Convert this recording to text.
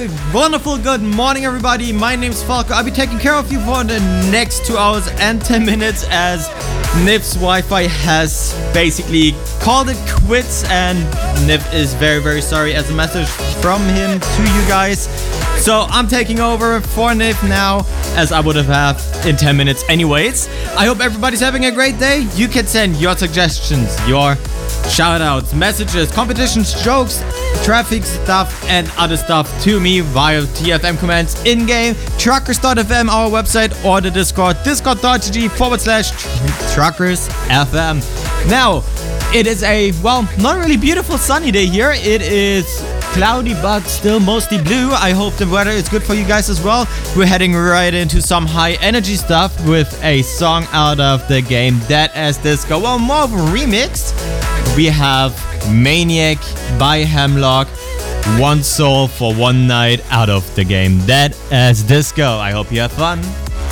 wonderful good morning, everybody. My name's Falco. I'll be taking care of you for the next 2 hours and 10 minutes as Nif's Wi-Fi has basically called it quits, and Nif is very, very sorry as a message from him to you guys. So I'm taking over for Nif now, as I would have in 10 minutes anyways. I hope everybody's having a great day. You can send your suggestions, your shoutouts, messages, competitions, jokes, traffic stuff, and other stuff to me via TFM comments in-game, truckers.fm, our website, or the Discord, discord.gg/truckersfm. Now, it is a, not really beautiful sunny day here. It is cloudy, but still mostly blue. I hope the weather is good for you guys as well. We're heading right into some high energy stuff with a song out of the game Dead as Disco. Well, more of a remix. We have Maniac by Hemlock, One Soul for One Night out of the game Dead as Disco. I hope you have fun.